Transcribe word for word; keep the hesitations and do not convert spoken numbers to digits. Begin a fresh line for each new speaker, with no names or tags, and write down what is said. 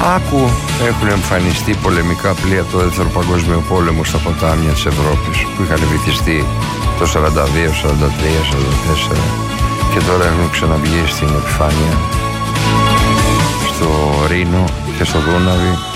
Άκου, έχουν εμφανιστεί πολεμικά πλοία από το δεύτερο παγκόσμιο πόλεμο στα ποτάμια της Ευρώπης που είχαν βυθιστεί το σαράντα δύο, σαράντα τρία, σαράντα τέσσερα και τώρα έχουν ξαναβγεί στην επιφάνεια στο Ρήνο και στο Δούναβι